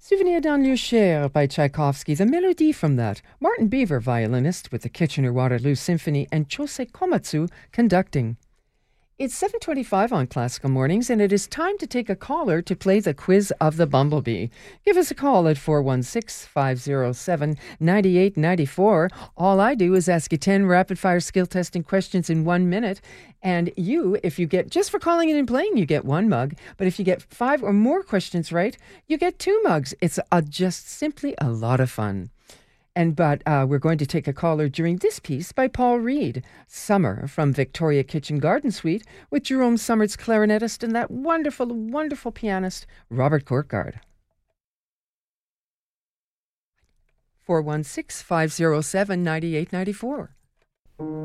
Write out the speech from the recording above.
Souvenir d'un lieu cher by Tchaikovsky, the melody from that. Martin Beaver, violinist with the Kitchener-Waterloo Symphony, and Chose Komatsu conducting. It's 7:25 on Classical Mornings, and it is time to take a caller to play the Quiz of the Bumblebee. Give us a call at 416-507-9894. All I do is ask you 10 rapid-fire skill testing questions in 1 minute, and you, if you get, just for calling in and playing, you get 1 mug, but if you get 5 or more questions right, you get 2 mugs. It's just simply a lot of fun. But we're going to take a caller during this piece by Paul Reed, Summer from Victoria Kitchen Garden Suite, with Jerome Summer's clarinetist and that wonderful, wonderful pianist, Robert Courtgard. 416-507-9894.